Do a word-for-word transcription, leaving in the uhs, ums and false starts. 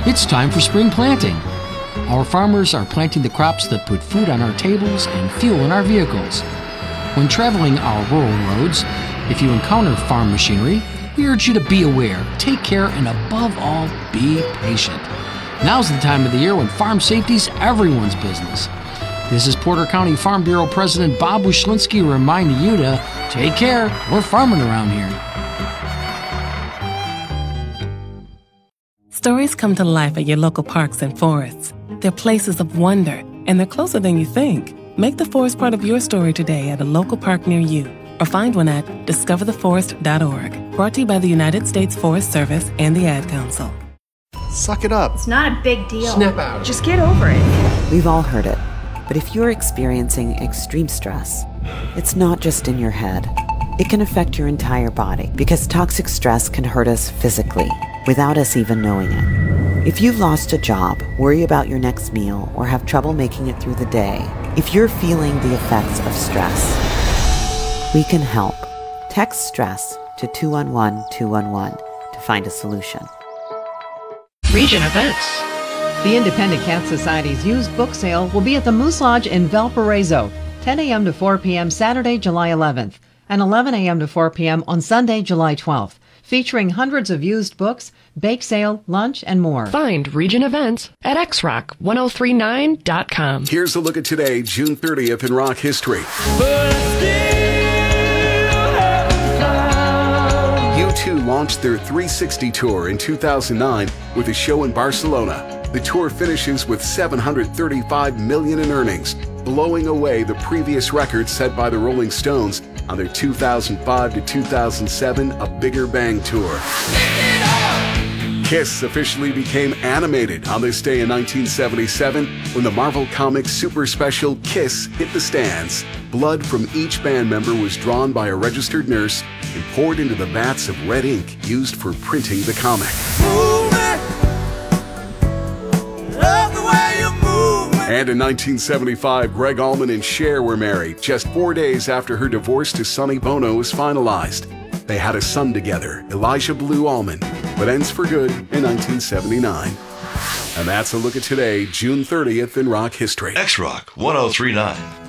It's time for spring planting. Our farmers are planting the crops that put food on our tables and fuel in our vehicles. When traveling our rural roads, if you encounter farm machinery, we urge you to be aware, take care, and above all, be patient. Now's the time of the year when farm safety's everyone's business. This is Porter County Farm Bureau President Bob Wyszlinski reminding you to take care. We're farming around here. Stories come to life at your local parks and forests. They're places of wonder, and they're closer than you think. Make the forest part of your story today at a local park near you, or find one at discover the forest dot org. Brought to you by the United States Forest Service and the Ad Council. Suck it up. It's not a big deal. Snap out. Just get over it. We've all heard it. But if you're experiencing extreme stress, it's not just in your head. It can affect your entire body because toxic stress can hurt us physically without us even knowing it. If you've lost a job, worry about your next meal, or have trouble making it through the day, if you're feeling the effects of stress, we can help. Text STRESS to two one one two one one to find a solution. Region events. The Independent Cat Society's used book sale will be at the Moose Lodge in Valparaiso, ten a.m. to four p.m. Saturday, July eleventh, and eleven a.m. to four p.m. on Sunday, July twelfth, featuring hundreds of used books, bake sale, lunch, and more. Find Region events at x rock ten thirty-nine dot com. Here's a look at today, June thirtieth in rock history. U two launched their three sixty tour in two thousand nine with a show in Barcelona. The tour finishes with seven hundred thirty-five million dollars in earnings, blowing away the previous record set by the Rolling Stones on their two thousand five to two thousand seven A Bigger Bang tour. Kiss officially became animated on this day in nineteen seventy-seven when the Marvel Comics super special Kiss hit the stands. Blood from each band member was drawn by a registered nurse and poured into the vats of red ink used for printing the comic. And in nineteen seventy-five, Greg Allman and Cher were married just four days after her divorce to Sonny Bono was finalized. They had a son together, Elijah Blue Allman, but ends for good in nineteen seventy-nine. And that's a look at today, June thirtieth in rock history. X Rock ten thirty-nine.